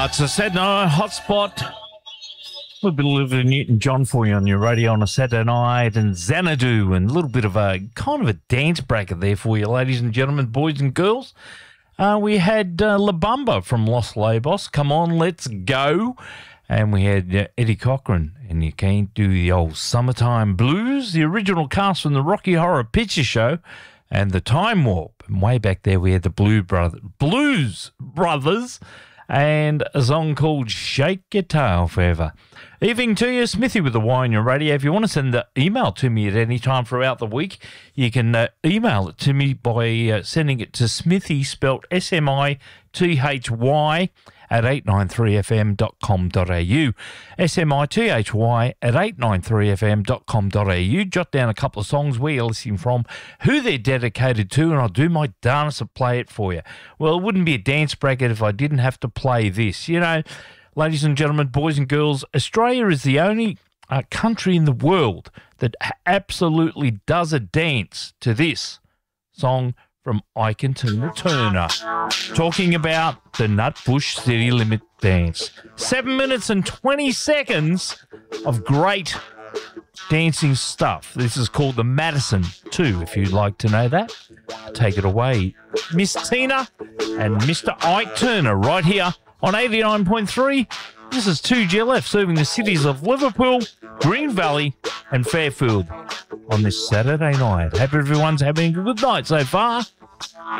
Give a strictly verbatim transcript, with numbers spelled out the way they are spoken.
Uh, it's a Saturday night hotspot. A little bit of Olivia Newton-John for you on your radio on a Saturday night, and Xanadu, and a little bit of a kind of a dance bracket there for you, ladies and gentlemen, boys and girls. Uh, we had uh, La Bamba from Los Labos, Come On, Let's Go. And we had uh, Eddie Cochran, and You Can't Do the Old Summertime Blues, the original cast from the Rocky Horror Picture Show, and the Time Warp. And way back there we had the Blue Brother, Blues Brothers, and a song called Shake Your Tail Forever. Evening to you, Smithy with the Y on your radio. If you want to send an email to me at any time throughout the week, you can uh, email it to me by uh, sending it to Smithy, spelt S M I T H Y, at eight nine three f m dot com dot a u. S M I T H Y at eight nine three f m dot com dot a u. Jot down a couple of songs where you're listening from, who they're dedicated to, and I'll do my darnest to play it for you. Well, it wouldn't be a dance bracket if I didn't have to play this. You know, ladies and gentlemen, boys and girls, Australia is the only uh, country in the world that absolutely does a dance to this song from Ike and Tina Turner, talking about the Nutbush City Limit Dance. Seven minutes and twenty seconds of great dancing stuff. This is called the Madison two, if you'd like to know that. Take it away, Miss Tina and Mister Ike Turner, right here on eighty-nine point three. This is two G L F serving the cities of Liverpool, Green Valley and Fairfield on this Saturday night. Hope everyone's having a good night so far.